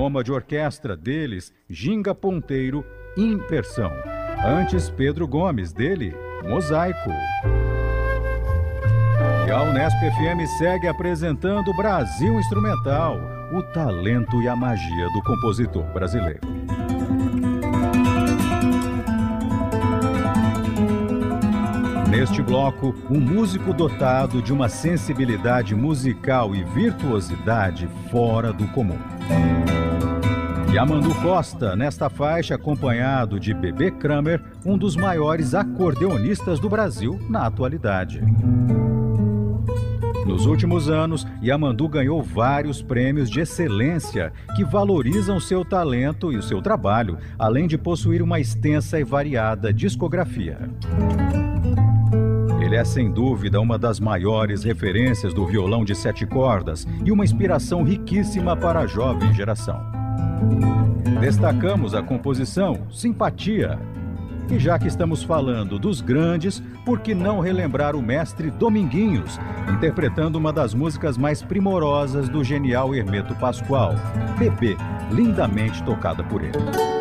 Nômade Orquestra, deles, Ginga Ponteiro, Impersão. Antes, Pedro Gomes, dele, Mosaico. E a Unesp FM segue apresentando Brasil Instrumental, o talento e a magia do compositor brasileiro. Neste bloco, um músico dotado de uma sensibilidade musical e virtuosidade fora do comum. Yamandu Costa, nesta faixa, acompanhado de Bebê Kramer, um dos maiores acordeonistas do Brasil na atualidade. Nos últimos anos, Yamandu ganhou vários prêmios de excelência que valorizam seu talento e o seu trabalho, além de possuir uma extensa e variada discografia. Ele é, sem dúvida, uma das maiores referências do violão de 7 cordas e uma inspiração riquíssima para a jovem geração. Destacamos a composição Simpatia. E já que estamos falando dos grandes, por que não relembrar o mestre Dominguinhos, interpretando uma das músicas mais primorosas do genial Hermeto Pascoal, Bebê, lindamente tocada por ele.